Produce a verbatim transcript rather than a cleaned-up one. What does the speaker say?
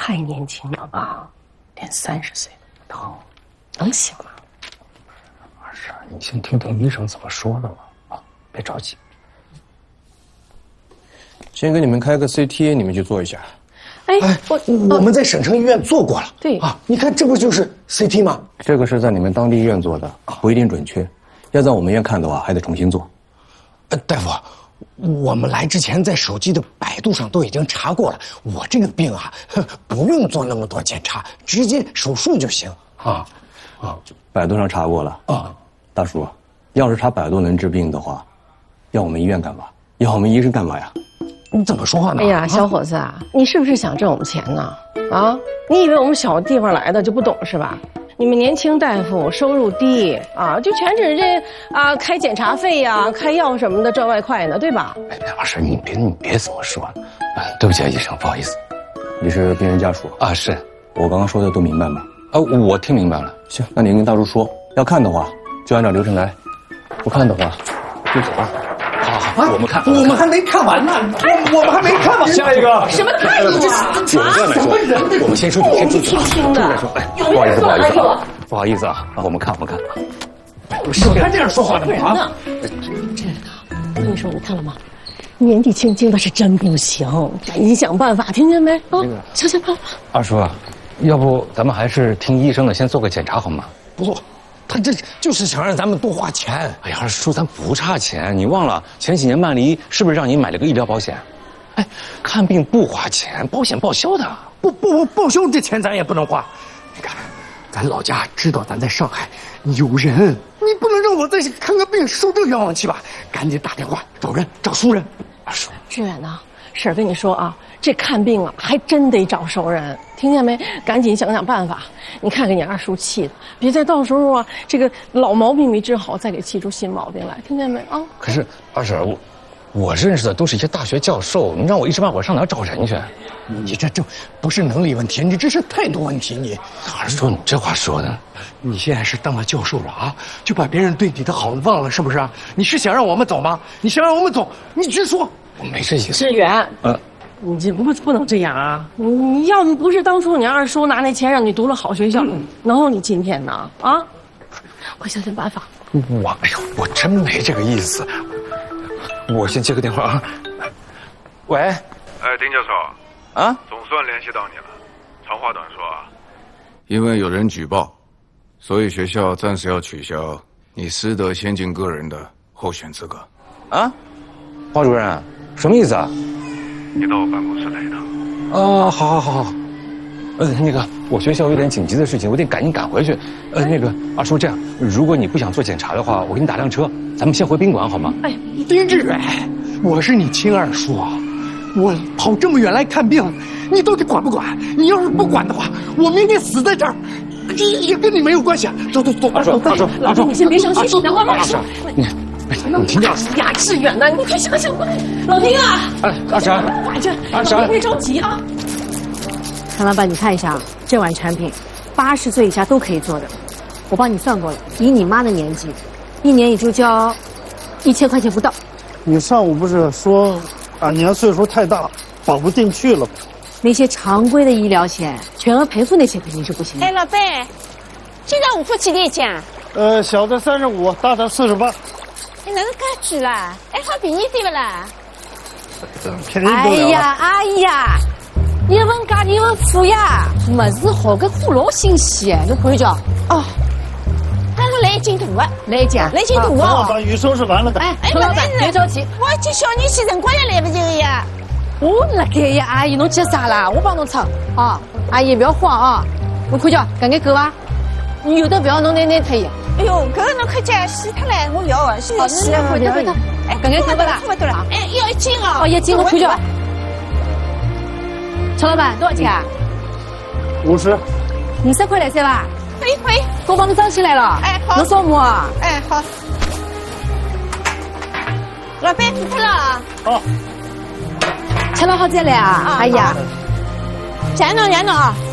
太年轻了吧，连三十岁都不到，能行吗？ 二婶，你先听听医生怎么说的吧，啊，别着急。 先给你们开个 C T， 你们去做一下。 哎，我我们在省城医院做过了。 对啊，你看这不就是 C T 吗？ 这个是在你们当地医院做的，不一定准确。要在我们医院看的话，还得重新做。 呃，大夫，我们来之前在手机的百度上都已经查过了，我这个病啊，不用做那么多检查，直接手术就行啊啊！百度上查过了啊，大叔，要是查百度能治病的话，要我们医院干嘛？要我们医生干嘛呀？ 你怎么说话呢？ 哎呀，小伙子啊，你是不是想挣我们钱呢？啊，你以为我们小地方来的就不懂是吧？你们年轻大夫收入低啊，就全指这啊开检查费呀、啊、开药什么的赚外快呢，对吧？ 哎，二婶，你别你别这么说，啊，对不起啊，医生，不好意思。 你是病人家属啊？是。 我刚刚说的都明白吗？ 啊，我听明白了。 行，那你跟大叔说，要看的话就按照流程来，不看的话就走了。 好好，我们看，我们还没看完呢，我我们还没看完。下一个什么态度啊？ 什么人？我们先出去，先出去。 轻轻的， 不好意思，不好意思啊，不好意思啊，我们看，我们看。我该这样说话的吗？啊， 这个，我跟你说，你看了吗？年纪轻轻的是真不行，赶紧想办法，听见没？啊，想想办法。 二叔，要不咱们还是听医生的，先做个检查好吗？不做。他这就是想让咱们多花钱。哎呀，二叔，咱不差钱，你忘了前几年曼黎是不是让你买了个医疗保险？哎，看病不花钱，保险报销的。不不不，报销这钱咱也不能花。你看，咱老家知道咱在上海有人，你不能让我再看个病收这冤枉气吧？赶紧打电话找人，找熟人。二叔， 志远呢？婶儿跟你说啊，这看病啊，还真得找熟人，听见没？赶紧想想办法。你看给你二叔气的，别再到时候啊，这个老毛病没治好，再给气出新毛病来，听见没啊？ 可是二婶，我我认识的都是一些大学教授，你让我一时半会儿上哪找人去？你这这不是能力问题，你这是态度问题。你二叔，你这话说的，你现在是当了教授了啊，就把别人对你的好忘了是不是？你是想让我们走吗？你想让我们走，你直说。我没这意思。 志远， 呃。 你这不不能这样啊！你你要不是当初你二叔拿那钱让你读了好学校，嗯、能有你今天呢？啊！快想想办法。 我哎呦，我真没这个意思。我先接个电话啊。喂。 哎，丁教授。 啊？ 总算联系到你了。长话短说啊。 因为有人举报，所以学校暂时要取消你师德先进个人的候选资格。 啊？华主任，什么意思啊？ 你到我办公室来一趟。 啊，好，好，好，好。呃，那个，我学校有点紧急的事情，我得赶紧赶回去。呃，那个二叔，这样，如果你不想做检查的话，我给你打辆车，咱们先回宾馆好吗？ 哎， 丁志远，我是你亲二叔啊，我跑这么远来看病，你到底管不管？你要是不管的话，我明天死在这儿，也也跟你没有关系。走走走，二叔，二叔， 老叔，你先别伤心，等会儿二叔， 你。你听见？ 呀，志远呐，你快想想吧，老丁啊！ 哎，二婶， 快这， 二婶， 别着急啊。 陈老板，你看一下这款产品，八十岁以下都可以做的，我帮你算过了，以你妈的年纪，一年也就交一千块钱不到。 你上午不是说俺娘岁数太大，保不进去了？ 那些常规的医疗险，全额赔付那些肯定是不行的。 哎，老板，今朝我夫妻多少？ 呃，小的三十五，大的四十八。 哎，哪能介贵啦？还好便宜点不啦？ 便宜多了。 哎呀，阿姨呀，一份价一份付呀，么子好个货老新鲜，侬看一瞧。 哦，还是来一斤大的， 来一斤， 来一斤大哦。 哦。 把鱼收拾完了的。 哎，陈老板，别着急， 我这小年纪辰光也来不及了呀。 我辣盖呀，阿姨，侬急啥啦？我帮侬称啊，阿姨不要慌啊，侬看瞧，搿眼够伐？有的不要侬拿拿脱伊。 哎呦，搿个侬快点洗脱了，我要啊，现在洗啊， 快点快点， 哎， 搿眼够不啦？ 差不多了，哎，要一斤哦。 哦，一斤我看瞧。陈老板，多少钱啊？ 五十。 二十块来三伐？ 可以可以， 我帮侬装起来了。 哎，好。 侬扫码啊？ 哎，好。老板付脱了啊。 好。 吃了好再来啊！哎呀， 谢侬谢侬啊。